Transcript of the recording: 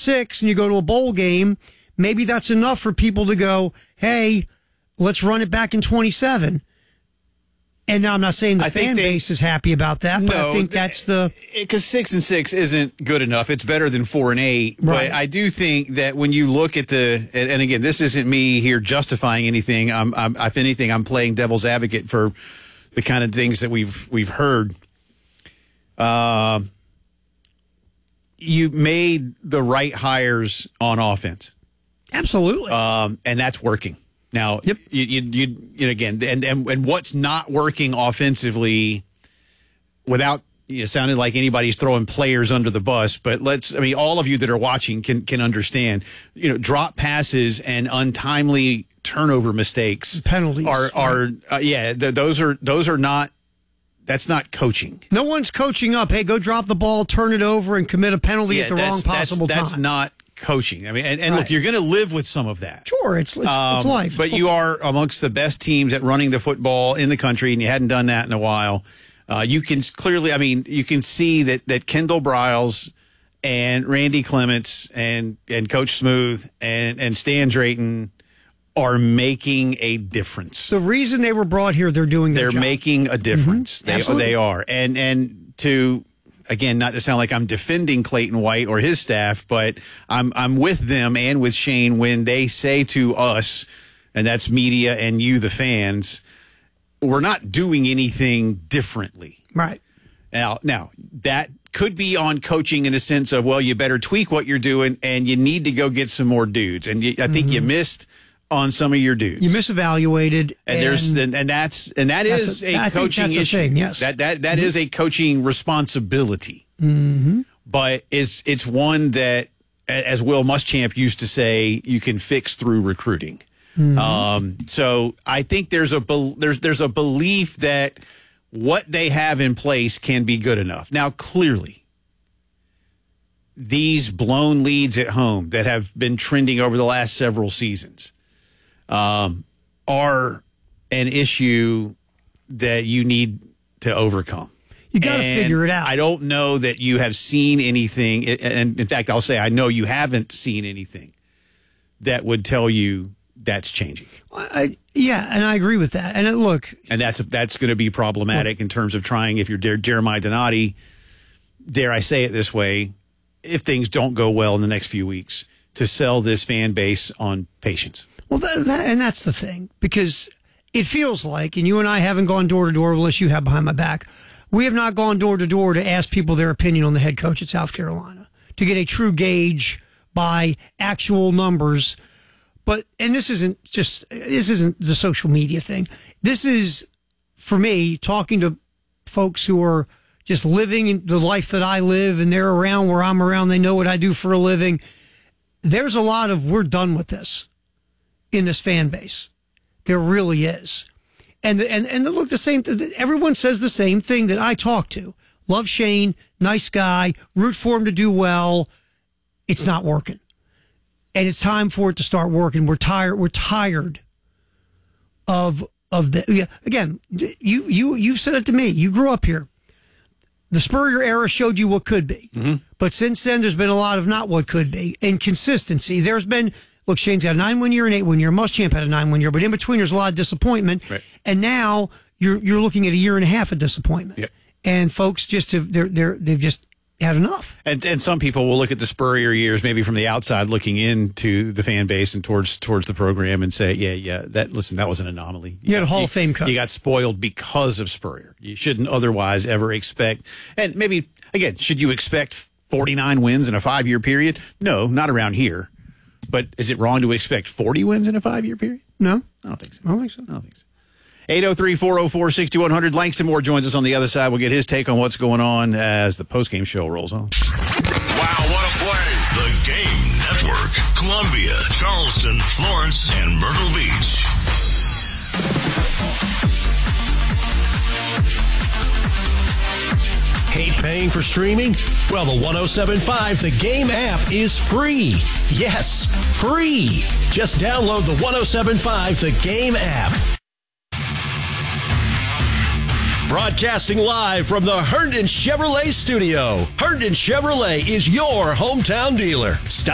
6 and you go to a bowl game, maybe that's enough for people to go, hey, let's run it back in 27. And now I'm not saying the fan base is happy about that, but I think that's because 6-6 isn't good enough. It's better than 4-8. Right. But I do think that when you look at and again, this isn't me here justifying anything. If anything, I'm playing devil's advocate for the kind of things that we've heard. You made the right hires on offense. Absolutely. And that's working. Now, yep. you again, and what's not working offensively, without sounding like anybody's throwing players under the bus, but all of you that are watching can understand. Drop passes and untimely turnover mistakes, penalties those are not. That's not coaching. No one's coaching up. Hey, go drop the ball, turn it over, and commit a penalty at the wrong possible time. That's not coaching. I mean, and look, you're going to live with some of that. Sure, it's life. But you are amongst the best teams at running the football in the country, and you hadn't done that in a while. You can clearly, you can see that Kendall Briles and Randy Clements and Coach Smooth and Stan Drayton are making a difference. The reason they were brought here, they're doing their job. They're making a difference. Mm-hmm. They are. And to, again, not to sound like I'm defending Clayton White or his staff, but I'm with them and with Shane when they say to us, and that's media and you, the fans, we're not doing anything differently. Right. Now that could be on coaching in the sense of, well, you better tweak what you're doing and you need to go get some more dudes. And I think you missed on some of your dudes. You misevaluated, and that is a coaching issue. Thing, yes. That is a coaching responsibility. Mm-hmm. But it's one that, as Will Muschamp used to say, you can fix through recruiting. Mm-hmm. So I think there's a belief that what they have in place can be good enough. Now, clearly, these blown leads at home that have been trending over the last several seasons are an issue that you need to overcome. You got to figure it out. I don't know that you have seen anything, and in fact, I'll say I know you haven't seen anything that would tell you that's changing. Yeah, and I agree with that. And look, and that's going to be problematic in terms of trying. If you're Jeremiah Donati, dare I say it this way, if things don't go well in the next few weeks, to sell this fan base on patience. Well, and that's the thing, because it feels like, and you and I haven't gone door to door unless you have behind my back, we have not gone door to door to ask people their opinion on the head coach at South Carolina to get a true gauge by actual numbers. And this isn't the social media thing. This is, for me, talking to folks who are just living in the life that I live, and they're around where I'm around. They know what I do for a living. There's a lot of we're done with this in this fan base. There really is. And look, everyone says the same thing that I talk to. Love Shane, nice guy, root for him to do well. It's not working. And it's time for it to start working. We're tired of the, yeah, again, you've said it to me. You grew up here. The Spurrier era showed you what could be. Mm-hmm. But since then, there's been a lot of not what could be. Inconsistency. There's been, look, Shane's got a 9-win year and 8-win year. Muschamp had a 9-win year. But in between, there's a lot of disappointment. Right. And now you're looking at a year and a half of disappointment. Yep. And folks just they've just had enough. And some people will look at the Spurrier years maybe from the outside looking into the fan base and towards the program and say, that was an anomaly. You had a Hall of Fame coach. You got spoiled because of Spurrier. You shouldn't otherwise ever expect. And maybe, again, should you expect 49 wins in a 5-year period? No, not around here. But is it wrong to expect 40 wins in a 5-year period? No. I don't think so. I don't think so. 803-404-6100. Langston Moore joins us on the other side. We'll get his take on what's going on as the postgame show rolls on. Wow, what a play. The Game Network. Columbia, Charleston, Florence, and Myrtle Beach. Hate paying for streaming? Well, the 107.5 The Game app is free. Yes, free. Just download the 107.5 The Game app. Broadcasting live from the Herndon Chevrolet studio. Herndon Chevrolet is your hometown dealer. Stop